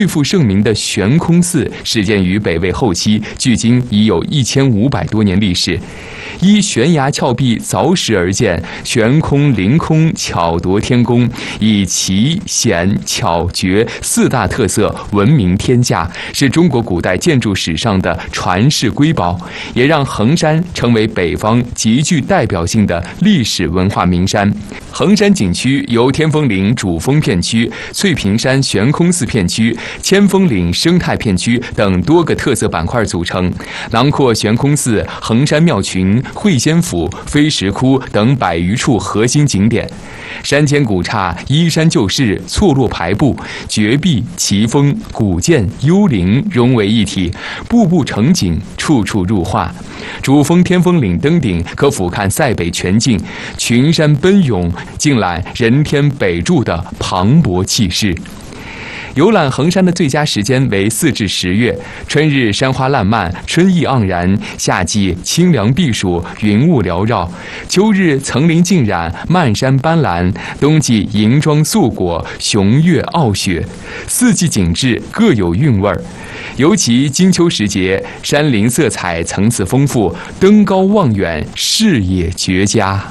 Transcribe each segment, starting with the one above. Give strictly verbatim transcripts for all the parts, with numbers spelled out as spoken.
最负盛名的悬空寺始建于北魏后期，距今已有一千五百多年历史。依悬崖峭壁凿石而建，悬空、凌空、巧夺天工，以奇、险、巧、绝四大特色闻名天下，是中国古代建筑史上的传世瑰宝，也让衡山成为北方极具代表性的历史文化名山。衡山景区由天峰岭主峰片区、翠屏山悬空寺片区、千峰岭生态片区等多个特色板块组成，囊括悬空寺、衡山庙群、会仙府、飞石窟等百余处核心景点。山间古刹依山就势，错落排布，绝壁、奇峰、古建、幽灵融为一体，步步成景，处处入画。主峰天峰岭登顶，可俯瞰塞北全境，群山奔涌，尽览人天北柱的磅礴气势。游览衡山的最佳时间为四至十月，春日山花烂漫，春意盎然；夏季清凉避暑，云雾缭绕；秋日层林尽染，漫山斑斓；冬季银装素裹，雄越傲雪。四季景致各有韵味儿。尤其金秋时节，山林色彩层次丰富，登高望远，视野绝佳。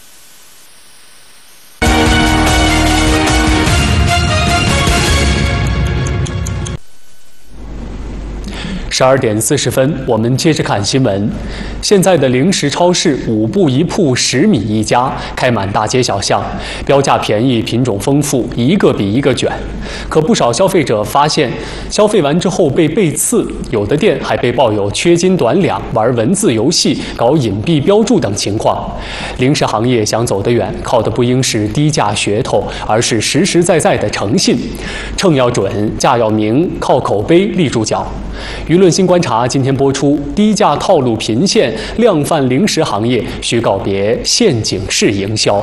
十二点四十分，我们接着看新闻。现在的零食超市五步一铺，十米一家，开满大街小巷，标价便宜，品种丰富，一个比一个卷。可不少消费者发现，消费完之后被背刺，有的店还被曝有缺斤短两、玩文字游戏、搞隐蔽标注等情况。零食行业想走得远，靠的不应是低价噱头，而是实实在在的诚信。秤要准，价要明，靠口碑立住脚。舆论新观察今天播出，低价套路频现，量贩零食行业需告别陷阱式营销。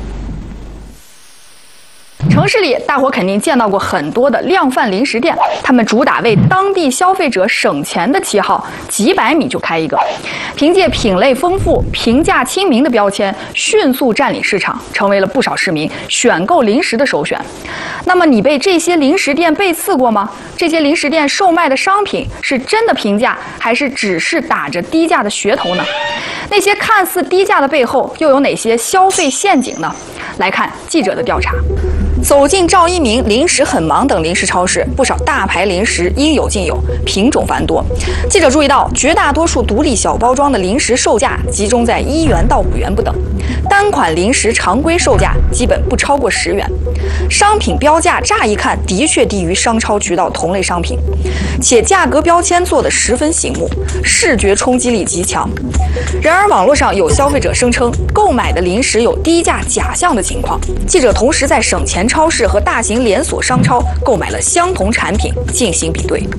城市里，大伙肯定见到过很多的量贩零食店，他们主打为当地消费者省钱的旗号，几百米就开一个，凭借品类丰富、平价亲民的标签，迅速占领市场，成为了不少市民选购零食的首选。那么，你被这些零食店背刺过吗？这些零食店售卖的商品是真的平价，还是只是打着低价的噱头呢？那些看似低价的背后，又有哪些消费陷阱呢？来看记者的调查。走进赵一鸣零食很忙等零食超市，不少大牌零食应有尽有，品种繁多。记者注意到，绝大多数独立小包装的零食售价集中在一元到五元不等，单款零食常规售价基本不超过十元。商品标价乍一看的确低于商超渠道同类商品，且价格标签做得十分醒目，视觉冲击力极强。然而，网络上有消费者声称购买的零食有低价假象的情况。记者同时在省钱超市和大型连锁商超购买了相同产品进行比对。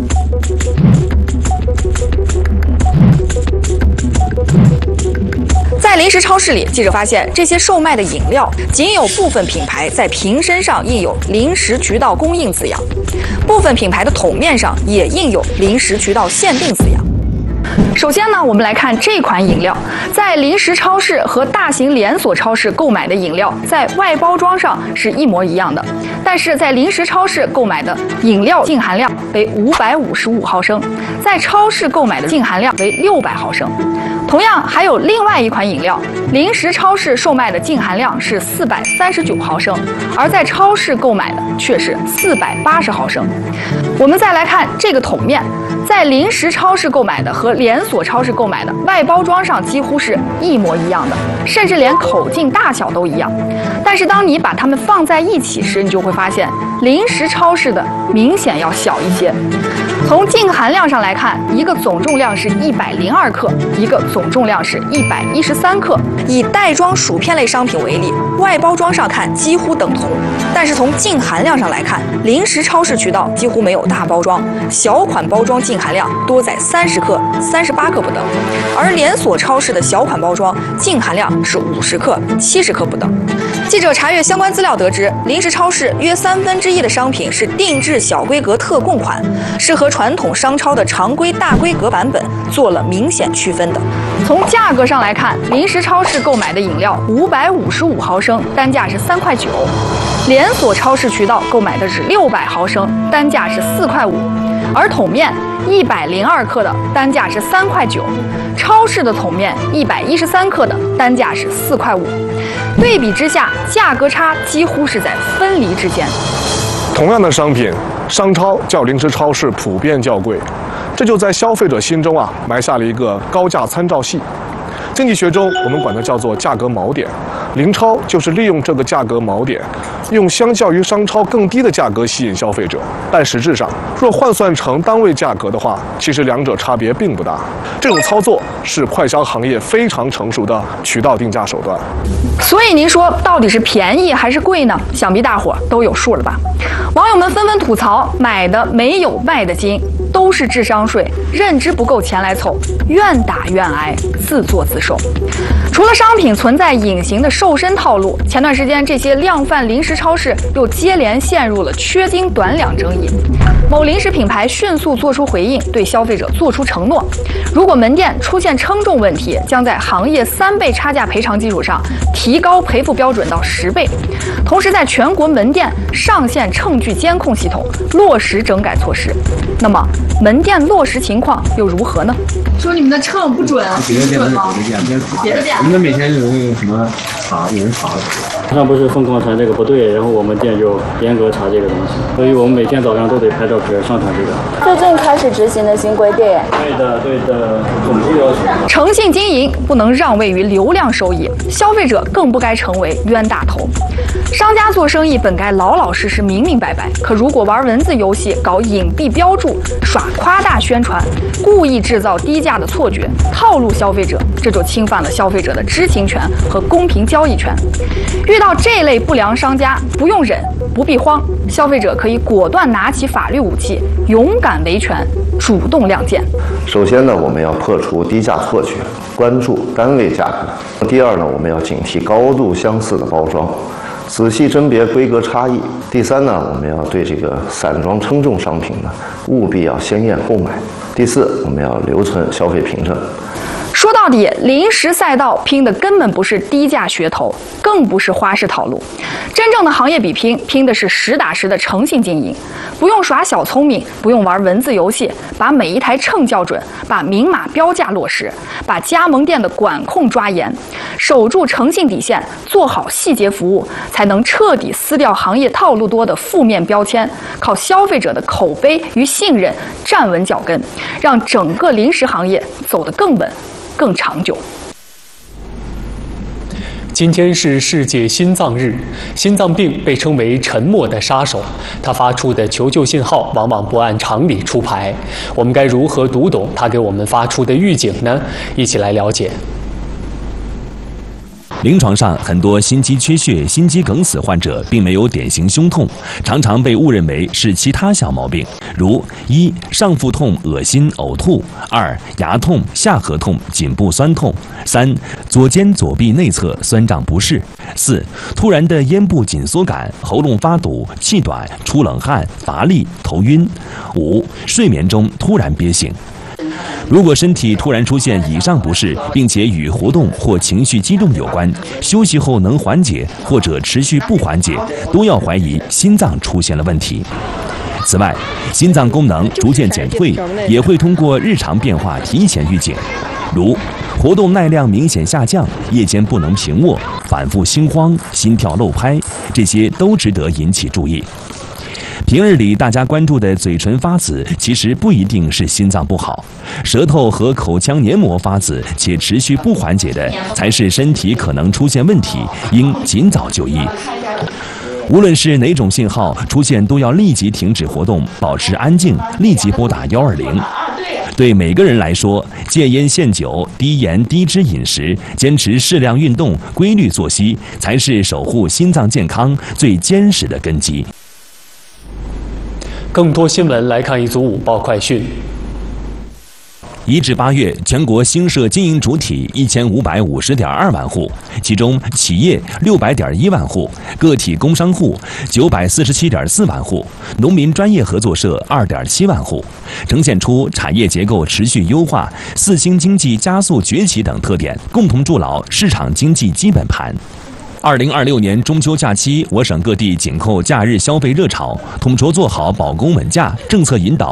在零食超市里，记者发现这些售卖的饮料仅有部分品牌在瓶身上印有零食渠道供应字样，部分品牌的桶面上也印有零食渠道限定字样。首先呢，我们来看这款饮料，在零食超市和大型连锁超市购买的饮料，在外包装上是一模一样的，但是在零食超市购买的饮料净含量为五百五十五毫升，在超市购买的净含量为六百毫升。同样，还有另外一款饮料，零食超市售卖的净含量是四百三十九毫升，而在超市购买的却是四百八十毫升。我们再来看这个桶面，在零食超市购买的和连锁超市购买的外包装上几乎是一模一样的，甚至连口径大小都一样。但是当你把它们放在一起时，你就会发现零食超市的明显要小一些。从净含量上来看，一个总重量是一百零二克，一个总重量是一百一十三克。以袋装薯片类商品为例，外包装上看几乎等同，但是从净含量上来看，零食超市渠道几乎没有大包装，小款包装净含量多在三十克、三十八克不等，而连锁超市的小款包装净含量是五十克、七十克不等。记者查阅相关资料得知，零食超市约三分之一的商品是定制小规格特供款，是和传统商超的常规大规格版本做了明显区分的。从价格上来看，零食超市购买的饮料五百五十五毫升单价是三块九， 连锁超市渠道购买的是六百毫升，单价是四块五，而桶面一百零二克的单价是三块九，超市的桶面一百一十三克的单价是四块五。对比之下，价格差几乎是在分厘之间。 同样的商品，商超较零食超市普遍较贵，这就在消费者心中啊埋下了一个高价参照系。经济学中，我们管它叫做价格锚点。零超就是利用这个价格锚点，用相较于商超更低的价格吸引消费者。但实质上，若换算成单位价格的话，其实两者差别并不大。这种操作是快销行业非常成熟的渠道定价手段。 所以您说到底是便宜还是贵呢？想必大伙都有数了吧？网友们纷纷吐槽，买的没有卖的精，都是智商税，认知不够钱来凑，愿打愿挨，自作自受。除了商品存在隐形的瘦身套路，前段时间这些量贩零食超市又接连陷入了缺斤短两争议。某零食品牌迅速做出回应，对消费者做出承诺：如果门店出现称重问题，将在行业三倍差价赔偿基础上提高赔付标准到十倍。同时，在全国门店上线秤具监控系统，落实整改措施。那么，门店落实情况又如何呢？说你们的秤不准啊？ 别的店都是别的店，别的店。你们每天有用什么查？有人查的。 上不是疯狂传这个不对，然后我们店就严格查这个东西，所以我们每天早上都得拍照片上传这个。 最近开始执行的新规定。 对的，对的，总部要求。 诚信经营不能让位于流量收益，消费者更不该成为冤大头。商家做生意本该老老实实、明明白白，可如果玩文字游戏、搞隐蔽标注、耍夸大宣传、故意制造低价的错觉、套路消费者，这就侵犯了消费者的知情权和公平交易权。遇到这类不良商家，不用忍，不必慌，消费者可以果断拿起法律武器，勇敢维权，主动亮剑。 首先呢，我们要破除低价错觉，关注单位价格。第二呢，我们要警惕高度相似的包装，仔细甄别规格差异。第三呢，我们要对这个散装称重商品呢，务必要先验后买。第四，我们要留存消费凭证。 说到底，零食赛道拼的根本不是低价噱头，更不是花式套路。真正的行业比拼，拼的是实打实的诚信经营。不用耍小聪明，不用玩文字游戏，把每一台秤校准，把明码标价落实，把加盟店的管控抓严，守住诚信底线，做好细节服务，才能彻底撕掉行业套路多的负面标签，靠消费者的口碑与信任站稳脚跟，让整个零食行业走得更稳、更长久。 今天是世界心脏日，心脏病被称为沉默的杀手，它发出的求救信号往往不按常理出牌。我们该如何读懂它给我们发出的预警呢？一起来了解。 临床上，很多心肌缺血、心肌梗死患者并没有典型胸痛，常常被误认为是其他小毛病，如一上腹痛、恶心、呕吐；二牙痛、下颌痛、颈部酸痛；三左肩左臂内侧酸胀不适；四突然的咽部紧缩感、喉咙发堵、气短、出冷汗、乏力、头晕；五睡眠中突然憋醒。如果身体突然出现以上不适，并且与活动或情绪激动有关，休息后能缓解或者持续不缓解，都要怀疑心脏出现了问题。此外，心脏功能逐渐减退，也会通过日常变化提前预警，如活动耐量明显下降、夜间不能平卧、反复心慌、心跳漏拍，这些都值得引起注意。平日里大家关注的嘴唇发紫，其实不一定是心脏不好，舌头和口腔黏膜发紫且持续不缓解的，才是身体可能出现问题，应尽早就医。无论是哪种信号出现，都要立即停止活动，保持安静，立即拨打一二零。对每个人来说，戒烟限酒、低盐低脂饮食，坚持适量运动、规律作息，才是守护心脏健康最坚实的根基。 更多新闻来看一组午报快讯。 一至八月，全国新设经营主体一千五百五十点二万户，其中企业六百点一万户，个体工商户九百四十七点四万户，农民专业合作社二点七万户，呈现出产业结构持续优化、四新经济加速崛起等特点，共同筑牢市场经济基本盘。 二零二六年中秋假期，我省各地紧扣假日消费热潮，统筹做好保供稳价、政策引导、